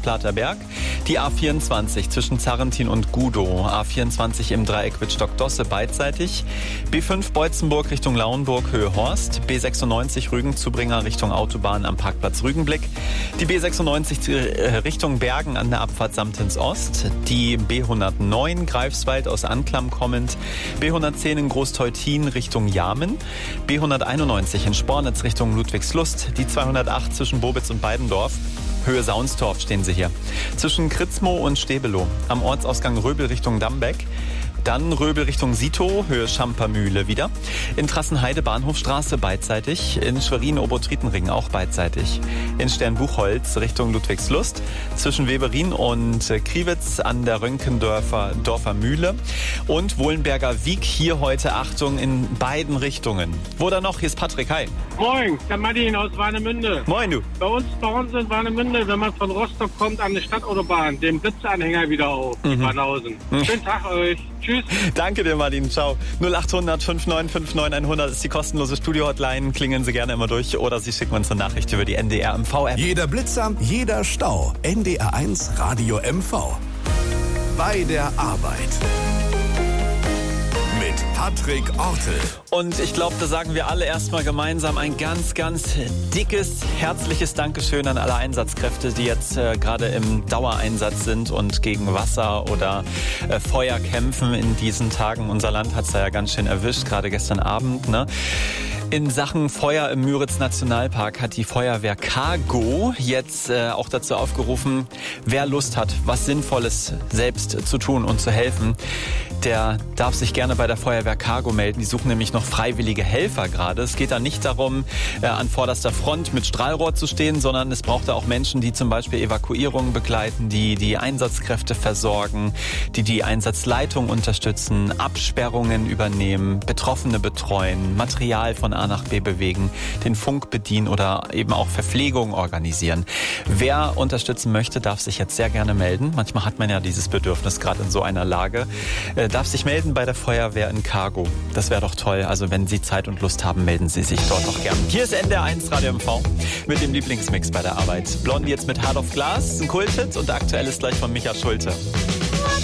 Großplater Berg. Die A24 zwischen Zarrentin und Gudow. A24 im Dreieck Wittstock-Dosse beidseitig. B5 Beutzenburg Richtung Lauenburg, Höhe Horst. B96 Rügen-Zubringer Richtung Autobahn am Parkplatz Rügenblick. Die B96 Richtung Bergen an der Abfahrt Samtens Ost. Die B109 Greifswald aus Anklam kommend. B110 in Großteutin Richtung Jarmen. B191 in Spornitz Richtung Ludwigslust. Die 208 zwischen Bobitz und Beidendorf. Höhe Saunstorf stehen Sie hier. Zwischen Kritzmow und Stebelow. Am Ortsausgang Röbel Richtung Dambeck. Dann Röbel Richtung Sito, Höhe Schampermühle wieder. In Trassenheide Bahnhofstraße beidseitig. In Schwerin-Obertrietenring auch beidseitig. In Sternbuchholz Richtung Ludwigslust. Zwischen Weberin und Kriwitz an der Rönkendorfer Mühle. Und Wohlenberger Wiek hier heute, Achtung, in beiden Richtungen. Wo da noch? Hier ist Patrick, hi. Moin, der Martin aus Warnemünde. Moin, du. Bei uns in Warnemünde, wenn man von Rostock kommt an die Stadtautobahn, den Blitzanhänger wieder auf, Banausen. Schönen Tag euch. Tschüss. Danke dir, Martin. Ciao. 0800 5959 100 ist die kostenlose Studio-Hotline. Klingeln Sie gerne immer durch oder Sie schicken uns eine Nachricht über die NDR MV-App. Jeder Blitzer, jeder Stau. NDR1 Radio MV. Bei der Arbeit. Mit Patrick Ortel. Und ich glaube, da sagen wir alle erstmal gemeinsam ein ganz, ganz dickes, herzliches Dankeschön an alle Einsatzkräfte, die jetzt gerade im Dauereinsatz sind und gegen Wasser oder Feuer kämpfen in diesen Tagen. Unser Land hat es ja ganz schön erwischt, gerade gestern Abend, ne? In Sachen Feuer im Müritz-Nationalpark hat die Feuerwehr Cargo jetzt auch dazu aufgerufen, wer Lust hat, was Sinnvolles selbst zu tun und zu helfen, der darf sich gerne bei der Feuerwehr Cargo melden. Die suchen nämlich noch freiwillige Helfer gerade. Es geht da nicht darum, an vorderster Front mit Strahlrohr zu stehen, sondern es braucht da auch Menschen, die zum Beispiel Evakuierungen begleiten, die die Einsatzkräfte versorgen, die die Einsatzleitung unterstützen, Absperrungen übernehmen, Betroffene betreuen, Material von A nach B bewegen, den Funk bedienen oder eben auch Verpflegung organisieren. Wer unterstützen möchte, darf sich jetzt sehr gerne melden. Manchmal hat man ja dieses Bedürfnis, gerade in so einer Lage. Darf sich melden bei der Feuerwehr in Cargo. Das wäre doch toll. Also wenn Sie Zeit und Lust haben, melden Sie sich dort doch gern. Hier ist NDR1 Radio MV mit dem Lieblingsmix bei der Arbeit. Blondie jetzt mit Heart of Glass, ein Kulthit und aktuell ist gleich von Micha Schulte.